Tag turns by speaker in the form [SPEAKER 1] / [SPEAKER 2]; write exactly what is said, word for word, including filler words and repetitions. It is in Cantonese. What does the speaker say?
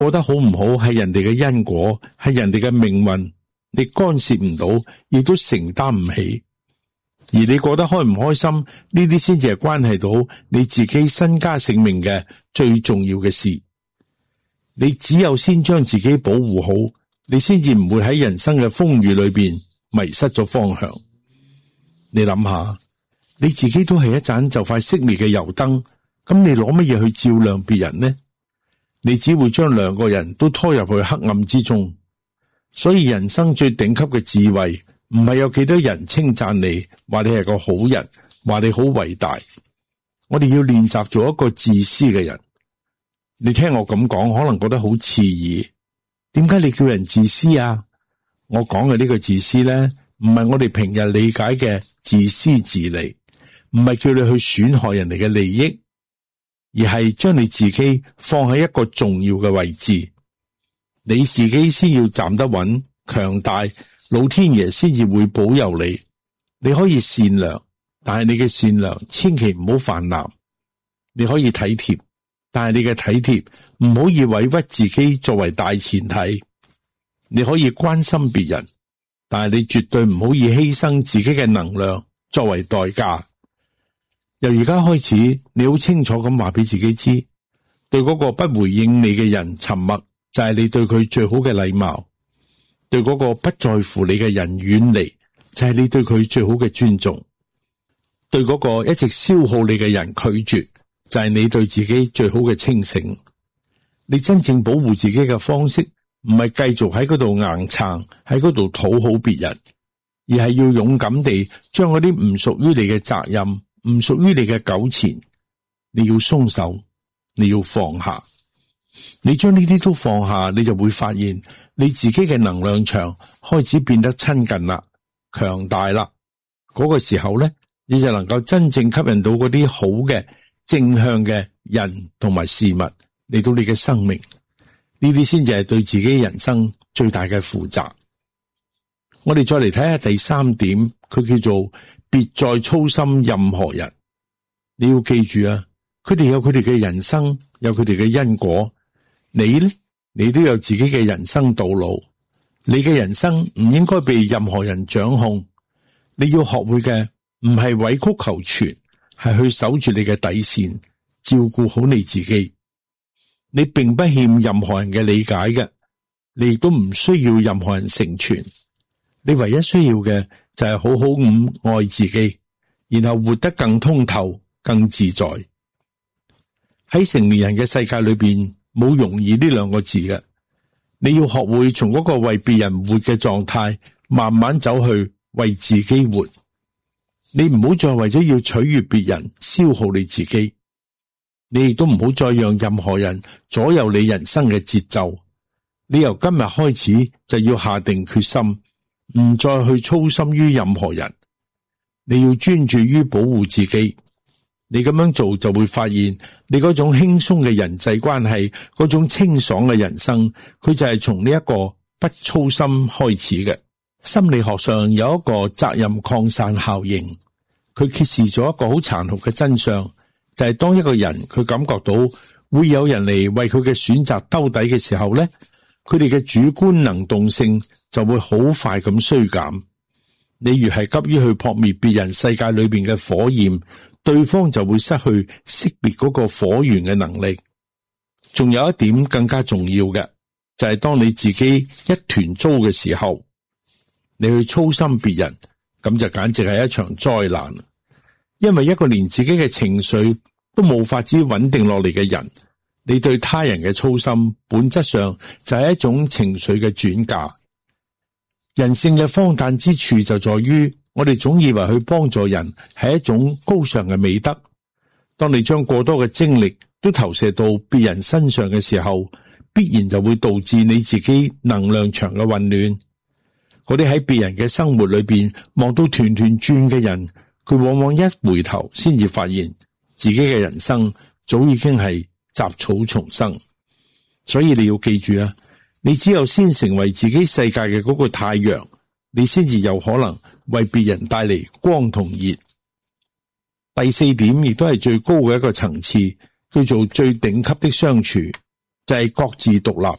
[SPEAKER 1] 過得好唔好係人哋嘅因果，係人哋嘅命運，你干涉唔到，亦都承擔唔起。而你過得開唔開心，呢啲先至係關係到你自己身家性命嘅最重要嘅事。你只有先將自己保護好，你先至唔會喺人生嘅風雨裏邊迷失咗方向。你諗下，你自己都係一盞就快熄滅嘅油燈，咁你攞乜嘢去照亮別人呢？你只會將兩個人都拖入去黑暗之中。所以人生最頂級嘅智慧，唔係有幾多人稱讚你，話你係個好人，話你好偉大。我哋要練習做一個自私嘅人。你聽我咁講，可能覺得好刺耳。點解你叫人自私啊？我講嘅呢個自私咧，唔係我哋平日理解嘅自私自利，唔係叫你去損害人哋嘅利益，而係將你自己放喺一個重要嘅位置。你自己先要站得穩、強大，老天爺先至會保佑你。你可以善良，但係你嘅善良千祈唔好泛濫。你可以體貼，但係你嘅體貼唔好以委屈自己作為大前提。你可以關心別人，但係你絕對唔好以犧牲自己嘅能量作為代價。由而家開始，你好清楚咁話俾自己知，對嗰個不回應你嘅人沉默，就係你對佢最好嘅禮貌；對嗰個不在乎你嘅人遠離，就係你對佢最好嘅尊重；對嗰個一直消耗你嘅人拒絕，就係你對自己最好嘅清醒。你真正保護自己嘅方式，唔係繼續喺嗰度硬撐，喺嗰度討好別人，而係要勇敢地將嗰啲唔屬於你嘅責任，唔屬於你嘅糾纏，你要鬆手，你要放下。你將呢啲都放下，你就會發現你自己嘅能量場開始變得親近啦，強大啦。嗰個時候咧，你就能夠真正吸引到嗰啲好嘅正向嘅人同埋事物嚟到你嘅生命。呢啲先至係對自己人生最大嘅負責。我哋再嚟睇下第三點，佢叫做別再操心任何人。你要記住啊，佢哋有佢哋嘅人生，有佢哋嘅因果。你呢？你都有自己嘅人生道路。你嘅人生唔應該被任何人掌控。你要學會嘅唔係委曲求全，係去守住你嘅底線，照顧好你自己。你並不欠任何人嘅理解嘅，你亦都唔需要任何人成全。你唯一需要嘅就係好好咁愛自己，然後活得更通透、更自在。喺成年人嘅世界裏邊，冇容易呢兩個字嘅。你要學會從嗰個為別人活嘅狀態，慢慢走去為自己活。你唔好再為咗要取悅別人，消耗你自己。你亦都唔好再讓任何人左右你人生嘅節奏。你由今日開始就要下定決心，唔再去操心於任何人。你要專注於保護自己。你咁樣做就會發現，你嗰種輕鬆嘅人際關係，嗰種清爽嘅人生，佢就係從呢一個不操心開始嘅。心理學上有一個責任擴散效應，佢揭示咗一個好殘酷嘅真相，就係當一個人佢感覺到會有人嚟為佢嘅選擇兜底嘅時候咧，佢哋嘅主觀能動性就會好快咁衰減。你越係急於去撲滅別人世界裏邊嘅火焰，對方就會失去識別嗰個火源嘅能力。仲有一點更加重要嘅，就係當你自己一團糟嘅時候，你去操心別人，咁就簡直係一場災難。因為一個連自己嘅情緒都冇法子穩定落嚟嘅人，你對他人嘅操心，本質上就係一種情緒嘅轉嫁。人性嘅荒誕之處就在於，我哋總以為去幫助人係一種高尚嘅美德。當你將過多嘅精力都投射到別人身上嘅時候，必然就會導致你自己能量場嘅混亂。嗰啲喺別人嘅生活裏邊望到團團轉嘅人，佢往往一回頭先至發現自己嘅人生早已經係雜草叢生。所以你要記住啊，你只有先成為自己世界嘅嗰個太陽，你先至有可能為別人帶嚟光同熱。第四點亦都係最高嘅一個層次，叫做最頂級的相處，就係各自獨立，